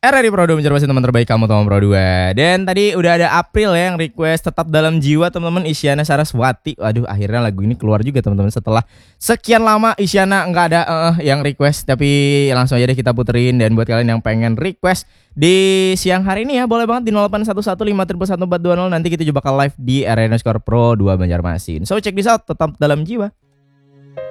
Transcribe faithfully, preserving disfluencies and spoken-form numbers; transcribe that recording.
R R I Pro dua Banjarmasin, teman terbaik kamu teman Pro dua. Dan tadi udah ada April ya yang request Tetap Dalam Jiwa teman-teman, Isyana Saraswati. Waduh, akhirnya lagu ini keluar juga teman-teman. Setelah sekian lama Isyana nggak ada uh, yang request, tapi langsung aja deh kita puterin. Dan buat kalian yang pengen request di siang hari ini ya, boleh banget di nol delapan satu satu lima satu satu empat dua nol. Nanti kita juga bakal live di R R I underscore Pro dua Banjarmasin. So check this out, Tetap Dalam Jiwa.